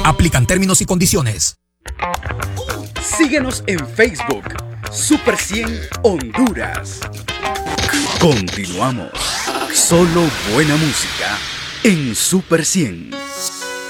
Aplican términos y condiciones. Síguenos en Facebook, Super 100 Honduras. Continuamos. Solo buena música en Super 100.